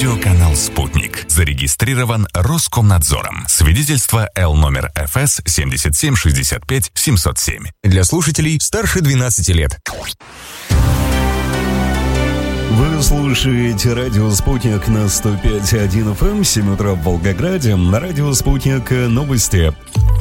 Видеоканал «Спутник» зарегистрирован Роскомнадзором. Свидетельство Л номер ФС 7765-707. Для слушателей старше 12 лет. Вы слушаете радио «Спутник» на 105.1 FM, 7 утра в Волгограде. На радио «Спутник» новости.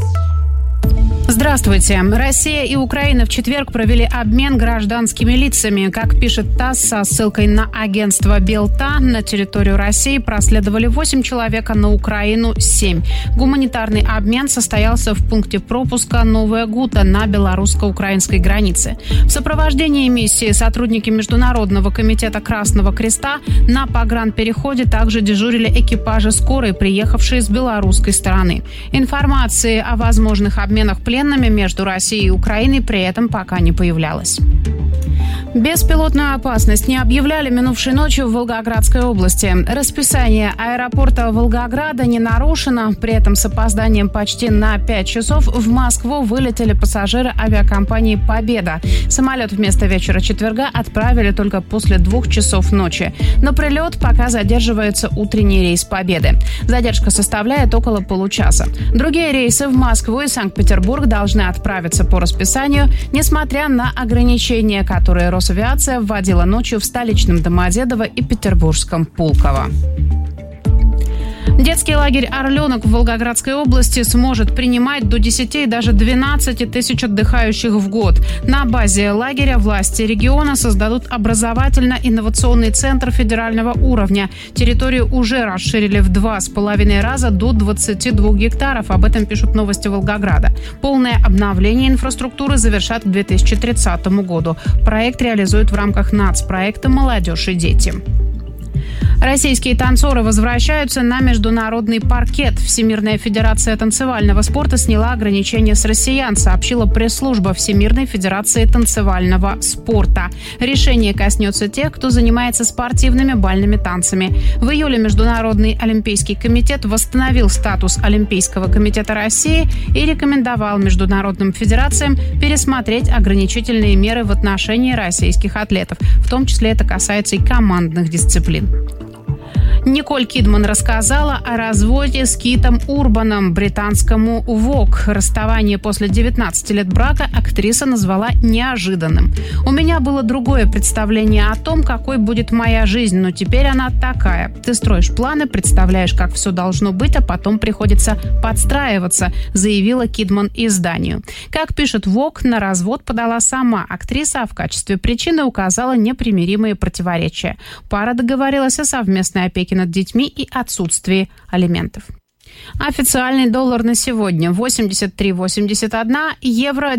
Здравствуйте. Россия и Украина в четверг провели обмен гражданскими лицами. Как пишет ТАСС со ссылкой на агентство Белта, на территорию России проследовали 8 человек, а на Украину 7. Гуманитарный обмен состоялся в пункте пропуска Новая Гута на белорусско-украинской границе. В сопровождении миссии сотрудники Международного комитета Красного Креста на погранпереходе также дежурили экипажи скорой, приехавшие с белорусской стороны. Информации о возможных обменах пленными между Россией и Украиной при этом пока не появлялось. Беспилотную опасность не объявляли минувшей ночью в Волгоградской области. Расписание аэропорта Волгограда не нарушено. При этом с опозданием почти на 5 часов в Москву вылетели пассажиры авиакомпании «Победа». Самолет вместо вечера четверга отправили только после 2 часов ночи. На прилет пока задерживается утренний рейс «Победы». Задержка составляет около получаса. Другие рейсы в Москву и Санкт-Петербург должны отправиться по расписанию, несмотря на ограничения, которые Росавиация вводила ночью в столичном Домодедово и петербургском Пулково. Детский лагерь «Орленок» в Волгоградской области сможет принимать до 10 и даже 12 тысяч отдыхающих в год. На базе лагеря власти региона создадут образовательно-инновационный центр федерального уровня. Территорию уже расширили в 2,5 раза до 22 гектаров. Об этом пишут «Новости Волгограда». Полное обновление инфраструктуры завершат к 2030 году. Проект реализуют в рамках нацпроекта «Молодежь и дети». Российские танцоры возвращаются на международный паркет. Всемирная федерация танцевального спорта сняла ограничения с россиян, сообщила пресс-служба Всемирной федерации танцевального спорта. Решение коснется тех, кто занимается спортивными бальными танцами. В июле Международный олимпийский комитет восстановил статус Олимпийского комитета России и рекомендовал международным федерациям пересмотреть ограничительные меры в отношении российских атлетов. В том числе это касается и командных дисциплин. Николь Кидман рассказала о разводе с Китом Урбаном британскому Vogue. Расставание после 19 лет брака актриса назвала неожиданным. «У меня было другое представление о том, какой будет моя жизнь, но теперь она такая. Ты строишь планы, представляешь, как все должно быть, а потом приходится подстраиваться», заявила Кидман изданию. Как пишет Vogue, на развод подала сама актриса, а в качестве причины указала непримиримые противоречия. Пара договорилась о совместной опеке над детьми и отсутствии алиментов. Официальный доллар на сегодня 83,81, евро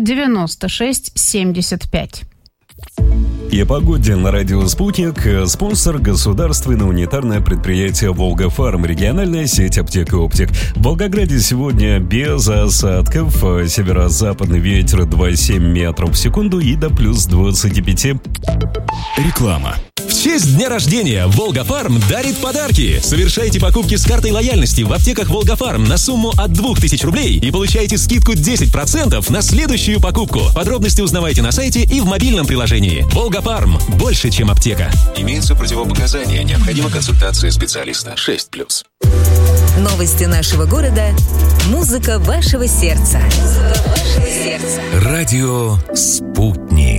96,75. И о погоде на радио «Спутник». Спонсор — государственное унитарное предприятие «Волгофарм», региональная сеть аптек и оптик. В Волгограде сегодня без осадков. Северо-западный ветер 2,7 метров в секунду и до плюс 25. Реклама. В честь дня рождения «Волгофарм» дарит подарки. Совершайте покупки с картой лояльности в аптеках «Волгофарм» на сумму от 2000 рублей и получайте скидку 10% на следующую покупку. Подробности узнавайте на сайте и в мобильном приложении. «Волгофарм» – больше, чем аптека. Имеются противопоказания. Необходима консультация специалиста. 6+. Новости нашего города. Музыка вашего сердца. Радио «Спутник».